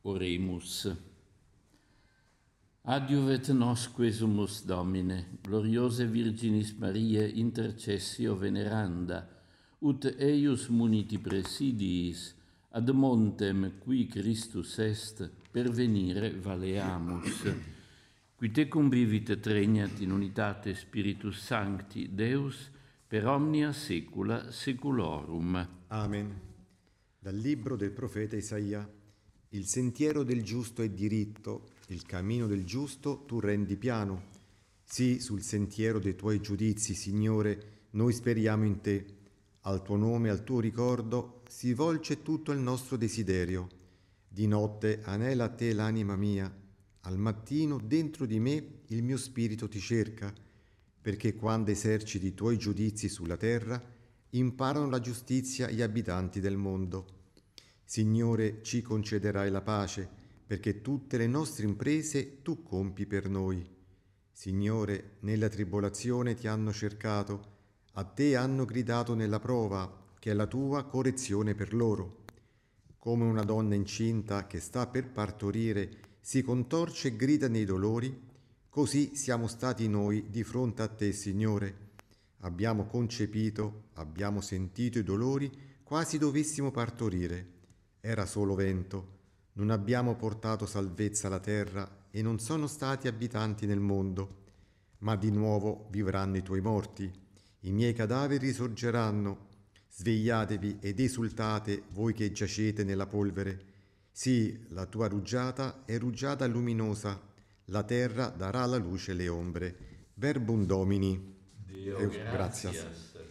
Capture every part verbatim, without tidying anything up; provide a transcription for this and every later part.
Oremus. Adiuvet nosque sumus Domine, gloriose Virginis Mariae intercessio veneranda, ut eius muniti presidiis, ad montem qui Christus est, pervenire valeamus. Qui te convivit et regnat in unitate Spiritus Sancti, Deus, per omnia saecula saeculorum. Amen. Dal libro del profeta Isaia. Il sentiero del giusto è diritto, il cammino del giusto tu rendi piano. Sì, sul sentiero dei tuoi giudizi, Signore, noi speriamo in te. Al tuo nome, al tuo ricordo, si volge tutto il nostro desiderio. Di notte anela a te l'anima mia, al mattino dentro di me il mio spirito ti cerca, perché quando eserciti i tuoi giudizi sulla terra, imparano la giustizia gli abitanti del mondo. Signore, ci concederai la pace, perché tutte le nostre imprese tu compi per noi. Signore, nella tribolazione ti hanno cercato, a te hanno gridato nella prova, che è la tua correzione per loro. Come una donna incinta che sta per partorire si contorce e grida nei dolori, così siamo stati noi di fronte a te, Signore. Abbiamo concepito, abbiamo sentito i dolori, quasi dovessimo partorire. Era solo vento, non abbiamo portato salvezza alla terra e non sono stati abitanti nel mondo. Ma di nuovo vivranno i tuoi morti, i miei cadaveri risorgeranno. Svegliatevi ed esultate voi che giacete nella polvere. Sì, la tua rugiada è rugiada luminosa, la terra darà alla luce le ombre. Verbum Domini. Deo eh, gratias.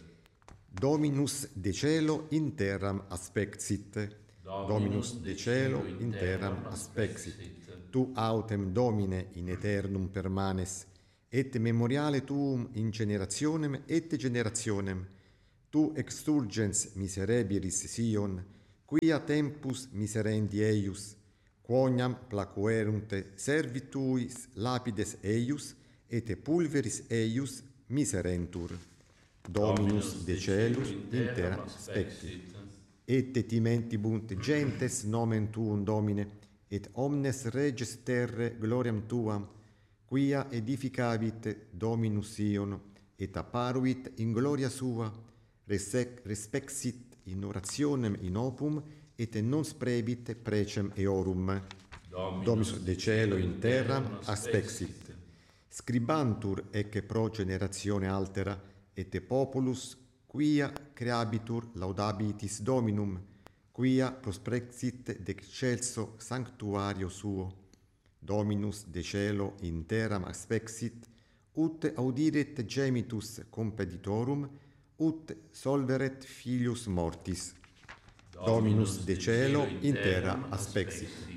Dominus de celo in terram aspexit. Dominus de celo in terram aspexit. Tu autem Domine in aeternum permanes, et memoriale tuum in generationem et generationem. Tu exturgens miserebiris Sion, quia tempus miserendi eius, quoniam placuerunt servi tuis lapides eius, et pulveris eius miserentur. Dominus de celus in terra aspexit. Et timentibus gentes nomen tuum Domine, et omnes reges terre gloriam tuam, quia edificavit Dominus Sion, et apparuit in gloria sua, respexit in orationem in opum, et non sprebit precem eorum. Dominus de celo in terram aspexit. Scribantur ecce pro generatione altera, et populus quia creabitur laudabilis Dominum, quia prosprexit de excelso sanctuario suo. Dominus de celo in terram aspexit, ut audiret gemitus compeditorum, ut solveret filius mortis. Dominus de celo in terra aspexit.